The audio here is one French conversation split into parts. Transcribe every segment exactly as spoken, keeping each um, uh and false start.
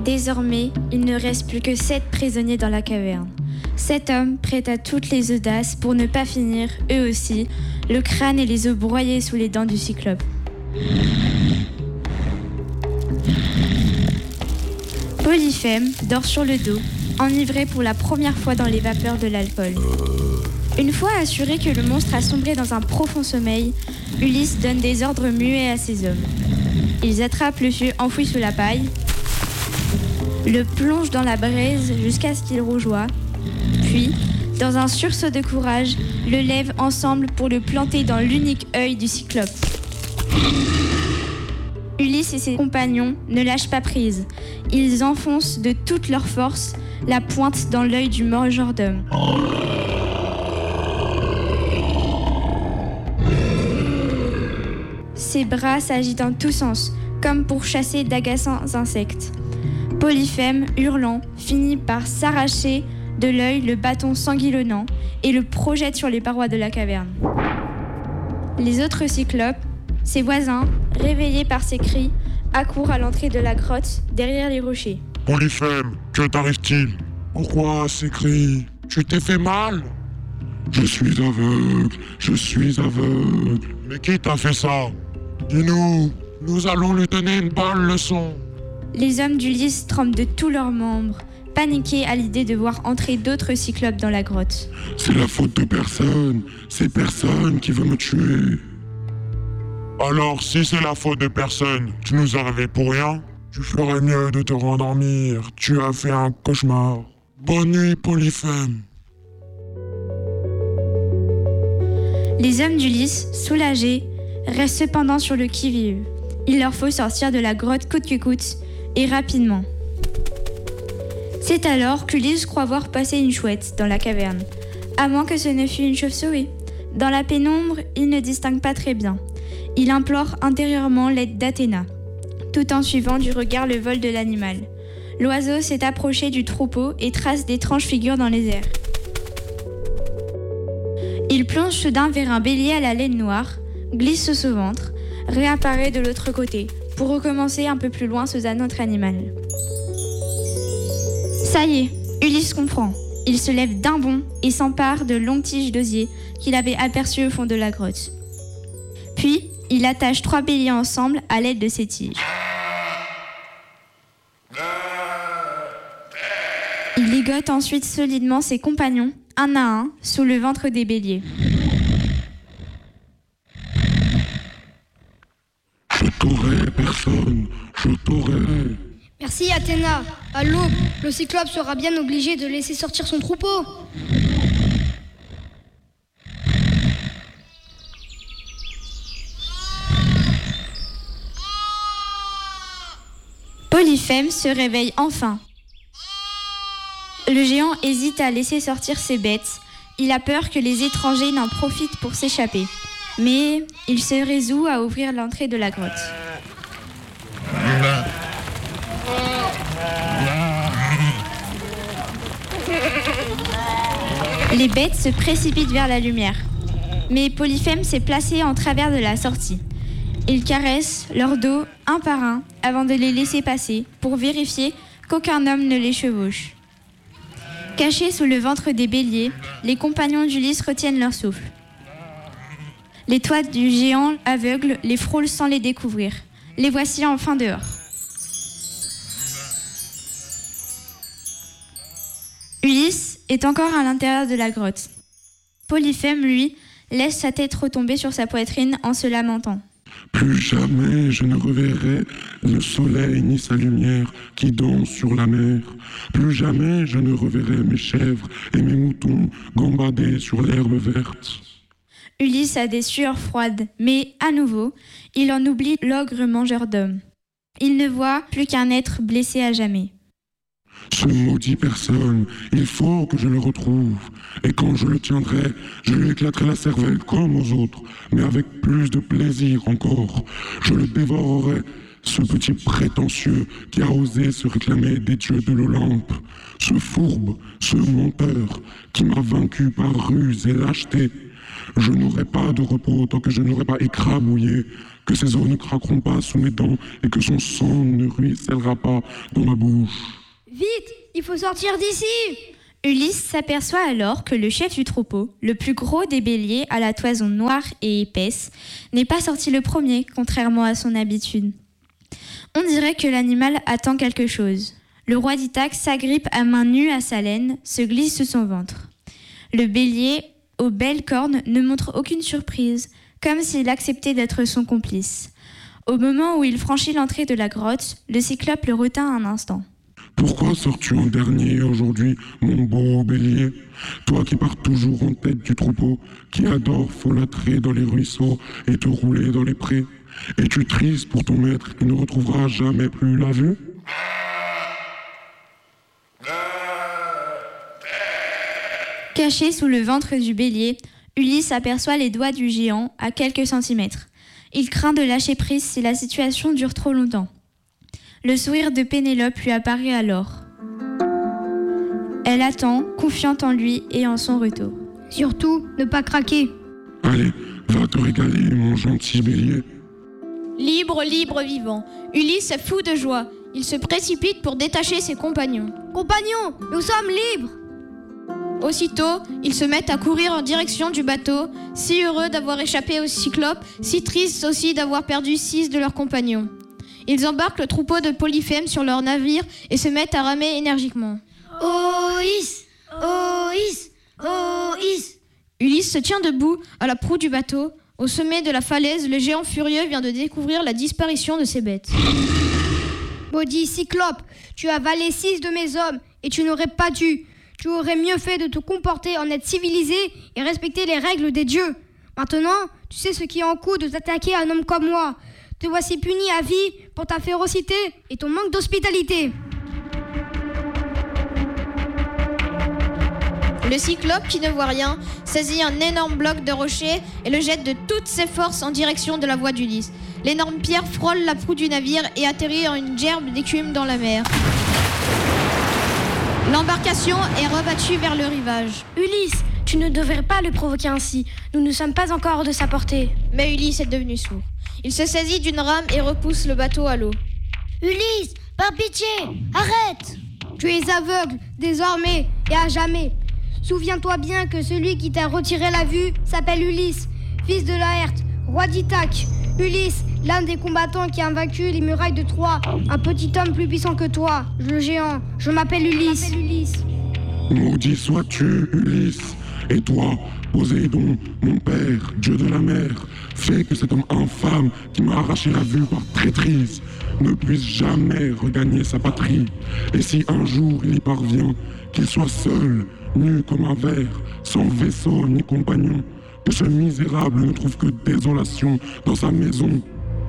Désormais, il ne reste plus que sept prisonniers dans la caverne. Sept hommes prêts à toutes les audaces pour ne pas finir, eux aussi, le crâne et les os broyés sous les dents du cyclope. Polyphème dort sur le dos, enivré pour la première fois dans les vapeurs de l'alcool. Une fois assuré que le monstre a sombré dans un profond sommeil, Ulysse donne des ordres muets à ses hommes. Ils attrapent le vieux enfoui sous la paille, le plongent dans la braise jusqu'à ce qu'il rougeoie, puis, dans un sursaut de courage, le lèvent ensemble pour le planter dans l'unique œil du cyclope. Ulysse et ses compagnons ne lâchent pas prise. Ils enfoncent de toute leur force la pointe dans l'œil du majordome. Ses bras s'agitent en tous sens, comme pour chasser d'agaçants insectes. Polyphème, hurlant, finit par s'arracher de l'œil le bâton sanguillonnant et le projette sur les parois de la caverne. Les autres cyclopes, ses voisins, réveillés par ses cris, accourent à l'entrée de la grotte, derrière les rochers. Polyphème, que t'arrive-t-il? Pourquoi ces cris? Tu t'es fait mal? Je suis aveugle, je suis aveugle. Mais qui t'a fait ça? Dis-nous, nous allons lui donner une bonne leçon. Les hommes d'Ulysse tremblent de tous leurs membres, paniqués à l'idée de voir entrer d'autres cyclopes dans la grotte. C'est la faute de personne, c'est personne qui veut me tuer. Alors, si c'est la faute de personne, tu nous as rêvé pour rien? Tu ferais mieux de te rendormir, tu as fait un cauchemar. Bonne nuit, Polyphème. Les hommes d'Ulysse, soulagés, restent cependant sur le qui-vive. Il leur faut sortir de la grotte coûte que coûte, et rapidement. C'est alors qu'Ulysse croit voir passer une chouette dans la caverne, à moins que ce ne fût une chauve-souris. Dans la pénombre, il ne distingue pas très bien. Il implore intérieurement l'aide d'Athéna, tout en suivant du regard le vol de l'animal. L'oiseau s'est approché du troupeau et trace d'étranges figures dans les airs. Il plonge soudain vers un bélier à la laine noire, glisse sous son ventre, réapparaît de l'autre côté, pour recommencer un peu plus loin sous un autre animal. Ça y est, Ulysse comprend. Il se lève d'un bond et s'empare de longues tiges d'osier qu'il avait aperçues au fond de la grotte. Puis, il attache trois béliers ensemble à l'aide de ces tiges. Il ligote ensuite solidement ses compagnons, un à un, sous le ventre des béliers. Je t'aurai, personne, je t'aurai. Merci Athéna. À l'aube, le cyclope sera bien obligé de laisser sortir son troupeau. Polyphème se réveille enfin. Le géant hésite à laisser sortir ses bêtes. Il a peur que les étrangers n'en profitent pour s'échapper. Mais il se résout à ouvrir l'entrée de la grotte. Les bêtes se précipitent vers la lumière. Mais Polyphème s'est placé en travers de la sortie. Il caresse leur dos un par un avant de les laisser passer pour vérifier qu'aucun homme ne les chevauche. Cachés sous le ventre des béliers, les compagnons d'Ulysse retiennent leur souffle. Les toits du géant aveugle les frôlent sans les découvrir. Les voici enfin dehors. Ulysse est encore à l'intérieur de la grotte. Polyphème, lui, laisse sa tête retomber sur sa poitrine en se lamentant. Plus jamais je ne reverrai le soleil ni sa lumière qui danse sur la mer. Plus jamais je ne reverrai mes chèvres et mes moutons gambader sur l'herbe verte. Ulysse a des sueurs froides, mais à nouveau, il en oublie l'ogre mangeur d'hommes. Il ne voit plus qu'un être blessé à jamais. Ce maudit personne, il faut que je le retrouve. Et quand je le tiendrai, je lui éclaterai la cervelle comme aux autres, mais avec plus de plaisir encore. Je le dévorerai, ce petit prétentieux qui a osé se réclamer des dieux de l'Olympe. Ce fourbe, ce menteur qui m'a vaincu par ruse et lâcheté. Je n'aurai pas de repos tant que je n'aurai pas écrabouillé que ses os ne craqueront pas sous mes dents et que son sang ne ruissellera pas dans ma bouche. Vite, il faut sortir d'ici! Ulysse s'aperçoit alors que le chef du troupeau, le plus gros des béliers à la toison noire et épaisse, n'est pas sorti le premier, contrairement à son habitude. On dirait que l'animal attend quelque chose. Le roi d'Ithaque s'agrippe à main nue à sa laine, se glisse sous son ventre. Le bélier, aux belles cornes, ne montre aucune surprise, comme s'il acceptait d'être son complice. Au moment où il franchit l'entrée de la grotte, le cyclope le retint un instant. Pourquoi sors-tu en dernier aujourd'hui, mon beau bélier? Toi qui pars toujours en tête du troupeau, qui adore folâtrer dans les ruisseaux et te rouler dans les prés. Es-tu triste pour ton maître qui ne retrouvera jamais plus la vue? Caché sous le ventre du bélier, Ulysse aperçoit les doigts du géant à quelques centimètres. Il craint de lâcher prise si la situation dure trop longtemps. Le sourire de Pénélope lui apparaît alors. Elle attend, confiante en lui et en son retour. Surtout, ne pas craquer. Allez, va te régaler, mon gentil bélier. Libre, libre, vivant. Ulysse est fou de joie. Il se précipite pour détacher ses compagnons. Compagnons, nous sommes libres! Aussitôt, ils se mettent à courir en direction du bateau, si heureux d'avoir échappé au cyclope, si tristes aussi d'avoir perdu six de leurs compagnons. Ils embarquent le troupeau de Polyphème sur leur navire et se mettent à ramer énergiquement. Oïs! Oïs! Oïs! Ulysse se tient debout à la proue du bateau. Au sommet de la falaise, le géant furieux vient de découvrir la disparition de ses bêtes. Maudit cyclope, tu as avalé six de mes hommes et tu n'aurais pas dû. Tu aurais mieux fait de te comporter en être civilisé et respecter les règles des dieux. Maintenant, tu sais ce qui en coûte de t'attaquer à un homme comme moi. Te voici puni à vie pour ta férocité et ton manque d'hospitalité. Le cyclope, qui ne voit rien, saisit un énorme bloc de rocher et le jette de toutes ses forces en direction de la voie d'Ulysse. L'énorme pierre frôle la proue du navire et atterrit en une gerbe d'écume dans la mer. L'embarcation est rebattue vers le rivage. Ulysse, tu ne devrais pas le provoquer ainsi. Nous ne sommes pas encore de sa portée. Mais Ulysse est devenu sourd. Il se saisit d'une rame et repousse le bateau à l'eau. Ulysse, par pitié, arrête! Tu es aveugle, désormais et à jamais. Souviens-toi bien que celui qui t'a retiré la vue s'appelle Ulysse, fils de Laërte, roi d'Ithaque. Ulysse, l'un des combattants qui a vaincu les murailles de Troie, un petit homme plus puissant que toi, le géant. Je m'appelle Ulysse. Je m'appelle Ulysse. Maudit sois-tu, Ulysse. Et toi, Poséidon, mon père, dieu de la mer, fais que cet homme infâme qui m'a arraché la vue par traîtrise ne puisse jamais regagner sa patrie. Et si un jour il y parvient, qu'il soit seul, nu comme un ver, sans vaisseau ni compagnon, que ce misérable ne trouve que désolation dans sa maison.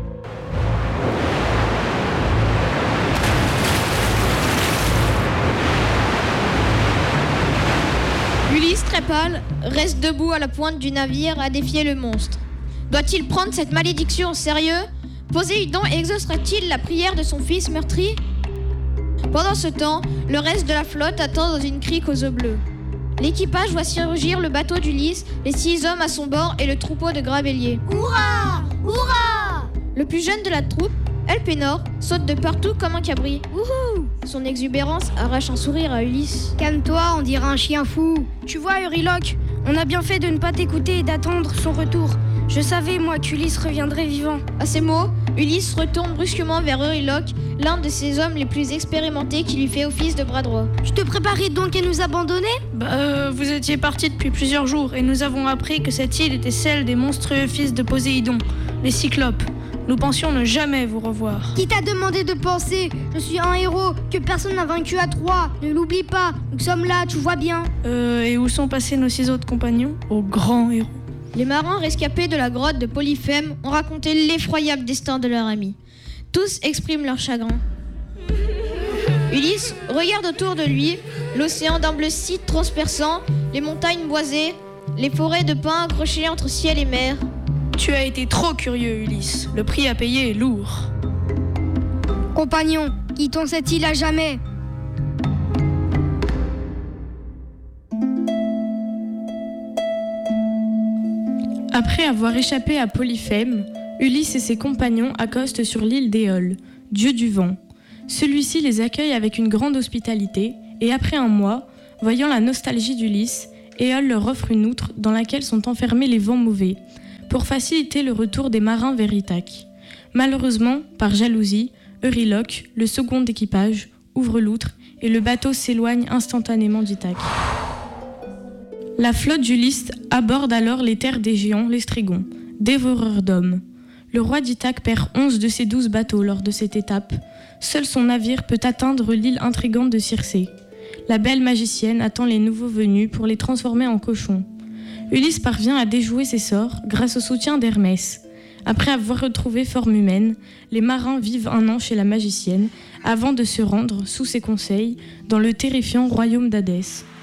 Ulysse, très pâle, reste debout à la pointe du navire à défier le monstre. Doit-il prendre cette malédiction au sérieux? Poséidon exaucera-t-il la prière de son fils meurtri? Pendant ce temps, le reste de la flotte attend dans une crique aux eaux bleues. L'équipage voit surgir le bateau d'Ulysse, les six hommes à son bord et le troupeau de graveliers. Hurrah! Hurrah! Le plus jeune de la troupe, Elpénor, saute de partout comme un cabri. Wouhou! Son exubérance arrache un sourire à Ulysse. Calme-toi, on dirait un chien fou. Tu vois, Euryloque, on a bien fait de ne pas t'écouter et d'attendre son retour. Je savais, moi, qu'Ulysse reviendrait vivant. À ces mots, Ulysse retourne brusquement vers Euryloque, l'un de ses hommes les plus expérimentés qui lui fait office de bras droit. Tu te préparais donc à nous abandonner? Bah, euh, vous étiez partis depuis plusieurs jours et nous avons appris que cette île était celle des monstrueux fils de Poséidon, les Cyclopes. Nous pensions ne jamais vous revoir. Qui t'a demandé de penser? Je suis un héros que personne n'a vaincu à Troie. Ne l'oublie pas, nous sommes là, tu vois bien. Euh, et où sont passés nos six autres compagnons? Aux grands héros. Les marins rescapés de la grotte de Polyphème ont raconté l'effroyable destin de leur ami. Tous expriment leur chagrin. Ulysse regarde autour de lui, l'océan d'un bleu si transperçant, les montagnes boisées, les forêts de pins accrochées entre ciel et mer. Tu as été trop curieux, Ulysse. Le prix à payer est lourd. Compagnons, quittons cette île à jamais. Après avoir échappé à Polyphème, Ulysse et ses compagnons accostent sur l'île d'Éole, dieu du vent. Celui-ci les accueille avec une grande hospitalité et après un mois, voyant la nostalgie d'Ulysse, Éole leur offre une outre dans laquelle sont enfermés les vents mauvais, pour faciliter le retour des marins vers Ithaque. Malheureusement, par jalousie, Euryloque, le second d'équipage, ouvre l'outre et le bateau s'éloigne instantanément d'Ithaque. La flotte d'Ulysse aborde alors les terres des géants, les Strygons, dévoreurs d'hommes. Le roi d'Ithaque perd onze de ses douze bateaux lors de cette étape. Seul son navire peut atteindre l'île intrigante de Circé. La belle magicienne attend les nouveaux venus pour les transformer en cochons. Ulysse parvient à déjouer ses sorts grâce au soutien d'Hermès. Après avoir retrouvé forme humaine, les marins vivent un an chez la magicienne avant de se rendre, sous ses conseils, dans le terrifiant royaume d'Hadès.